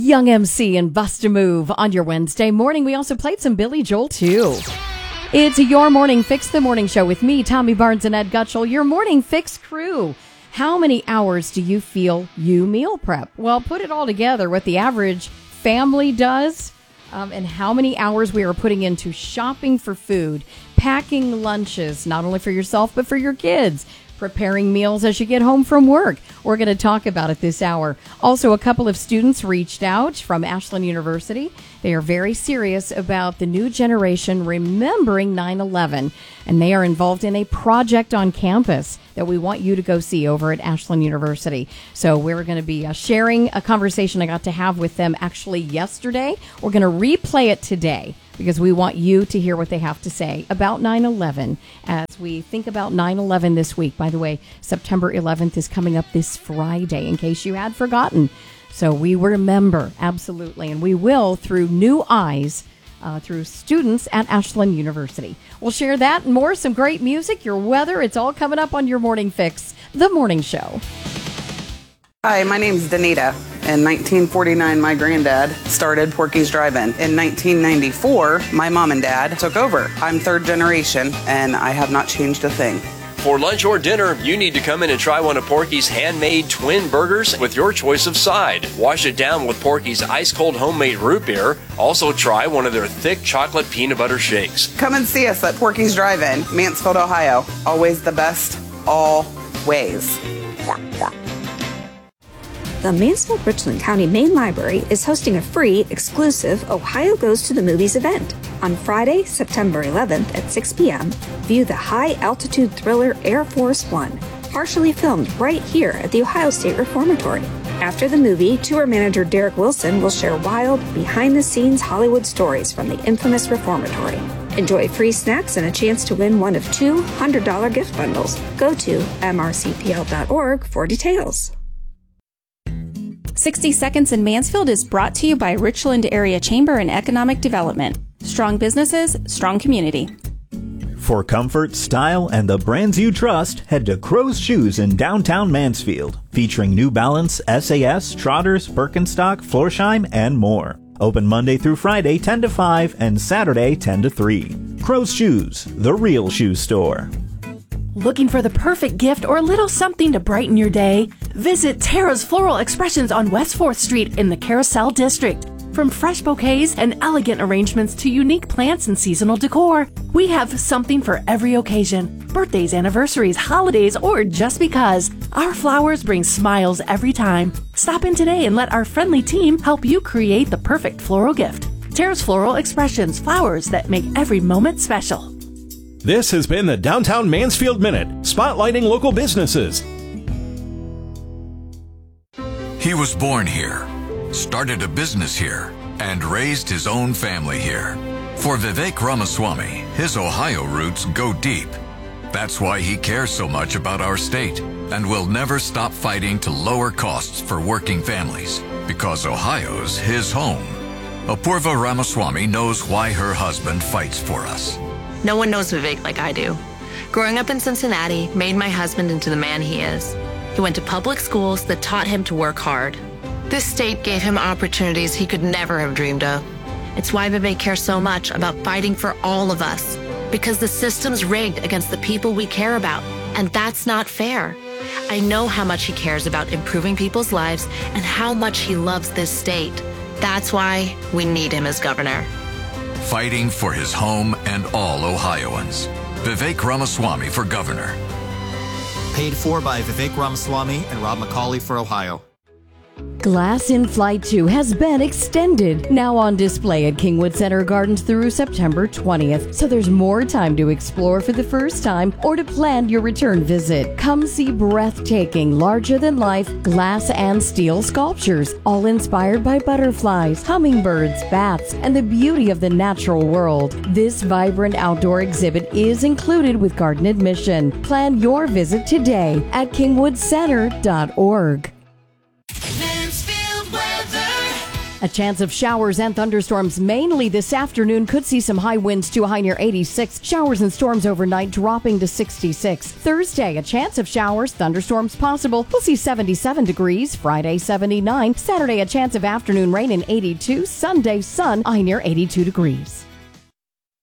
Young MC and Bust a Move on your Wednesday morning. We also played some Billy Joel, too. It's Your Morning Fix, the morning show with me, Tommy Barnes and Ed Gutschel, your Morning Fix crew. How many hours do you feel you meal prep? Well, put it all together, what the average family does, and how many hours we are putting into shopping for food, packing lunches, not only for yourself, but for your kids, preparing meals as you get home from work. We're going to talk about it this hour. Also, a couple of students reached out from Ashland University. They are very serious about the new generation remembering 9/11, and they are involved in a project on campus that we want you to go see over at Ashland University. So we're going to be sharing a conversation I got to have with them actually yesterday. We're going to replay it today, because we want you to hear what they have to say about 9/11 as we think about 9/11 this week. By the way, September 11th is coming up this Friday, in case you had forgotten. So we remember, absolutely, and we will through new eyes, through students at Ashland University. We'll share that and more, some great music, your weather. It's all coming up on your Morning Fix, the morning show. Hi, my name's Danita. In 1949, my granddad started Porky's Drive-In. In 1994, my mom and dad took over. I'm third generation, and I have not changed a thing. For lunch or dinner, you need to come in and try one of Porky's handmade twin burgers with your choice of side. Wash it down with Porky's ice-cold homemade root beer. Also try one of their thick chocolate peanut butter shakes. Come and see us at Porky's Drive-In, Mansfield, Ohio. Always the best, always. The Mansfield-Richland County Main Library is hosting a free, exclusive Ohio Goes to the Movies event. On Friday, September 11th at 6 p.m., view the high-altitude thriller Air Force One, partially filmed right here at the Ohio State Reformatory. After the movie, tour manager Derek Wilson will share wild, behind-the-scenes Hollywood stories from the infamous Reformatory. Enjoy free snacks and a chance to win one of two $100 gift bundles. Go to mrcpl.org for details. 60 Seconds in Mansfield is brought to you by Richland Area Chamber and Economic Development. Strong businesses, strong community. For comfort, style, and the brands you trust, head to Crow's Shoes in downtown Mansfield, featuring New Balance, SAS, Trotters, Birkenstock, Florsheim, and more. Open Monday through Friday 10 to 5 and Saturday 10 to 3. Crow's Shoes, the real shoe store. Looking for the perfect gift or a little something to brighten your day? Visit Tara's Floral Expressions on West 4th Street in the Carousel District. From fresh bouquets and elegant arrangements to unique plants and seasonal decor, we have something for every occasion. Birthdays, anniversaries, holidays, or just because. Our flowers bring smiles every time. Stop in today and let our friendly team help you create the perfect floral gift. Tara's Floral Expressions, flowers that make every moment special. This has been the Downtown Mansfield Minute, spotlighting local businesses. He was born here, started a business here, and raised his own family here. For Vivek Ramaswamy, his Ohio roots go deep. That's why he cares so much about our state and will never stop fighting to lower costs for working families, because Ohio's his home. Apurva Ramaswamy knows why her husband fights for us. No one knows Vivek like I do. Growing up in Cincinnati made my husband into the man he is. He went to public schools that taught him to work hard. This state gave him opportunities he could never have dreamed of. It's why Vivek cares so much about fighting for all of us, because the system's rigged against the people we care about, and that's not fair. I know how much he cares about improving people's lives and how much he loves this state. That's why we need him as governor. Fighting for his home and all Ohioans. Vivek Ramaswamy for governor. Paid for by Vivek Ramaswamy and Rob McCauley for Ohio. Glass in Flight 2 has been extended, now on display at Kingwood Center Gardens through September 20th. So there's more time to explore for the first time or to plan your return visit. Come see breathtaking, larger-than-life glass and steel sculptures, all inspired by butterflies, hummingbirds, bats, and the beauty of the natural world. This vibrant outdoor exhibit is included with garden admission. Plan your visit today at kingwoodcenter.org. A chance of showers and thunderstorms mainly this afternoon. Could see some high winds to a high near 86. Showers and storms overnight dropping to 66. Thursday, a chance of showers, thunderstorms possible. We'll see 77 degrees. Friday, 79. Saturday, a chance of afternoon rain in 82. Sunday, sun, high near 82 degrees.